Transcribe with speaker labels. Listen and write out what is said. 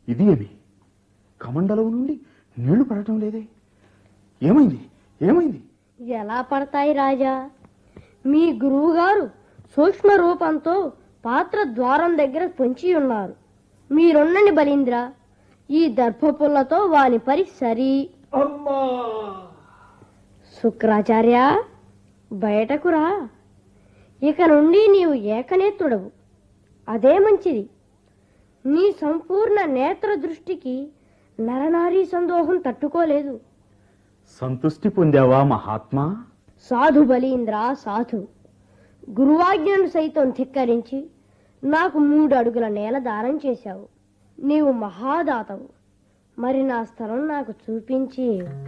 Speaker 1: ఇది ఏమి కమండలం నుండి నీళ్లు పడటం లేదే? ఏమైంది? ఏమైంది?
Speaker 2: ఎలా పడతాయి రాజా? మీ గురువుగారు సూక్ష్మ రూపంతో పాత్ర ద్వారం దగ్గర పొంచి ఉన్నారు. మీరుండండి బలీంద్ర, ఈ దర్భపుల్లతో వాని పరి సరి. శుక్రాచార్య, బయటకు రా. ఇక నుండి నీవు ఏకనేత్రుడవు. అదే మంచిది. నీ సంపూర్ణ నేత్ర దృష్టికి నరనారీ సందోహం తట్టుకోలేదు.
Speaker 1: సంతుష్టి పొందావా మహాత్మా?
Speaker 2: సాధు బలీంద్ర, సాధు. గురువాజ్ఞను సైతం ధిక్కరించి నాకు 3 అడుగుల నేల దానం చేశావు. నీవు మహాదాతవు. మరి నా స్థలం నాకు చూపించి